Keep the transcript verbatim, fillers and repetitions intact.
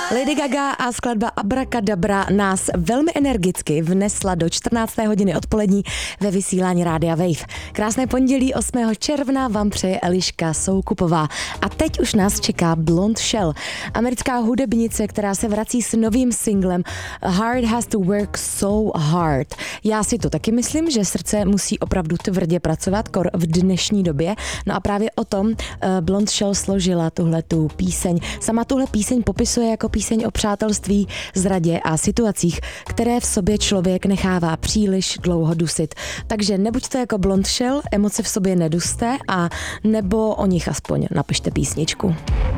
Lady Gaga a skladba Abracadabra nás velmi energicky vnesla do čtrnácté hodiny odpolední ve vysílání Rádia Wave. Krásné pondělí osmého června vám přeje Eliška Soukupová. A teď už nás čeká Blonde Shell, americká hudebnice, která se vrací s novým singlem Heart Has to Work So Hard. Já si to taky myslím, že srdce musí opravdu tvrdě pracovat, kor v dnešní době. No a právě o tom uh, Blonde Shell složila tuhletu píseň. Sama tuhle píseň popisuje jako píseň o přátelství, zradě a situacích, které v sobě člověk nechává příliš dlouho dusit. Takže nebuďte jako Blonde Shell, emoce v sobě neduste a nebo o nich aspoň napište písničku.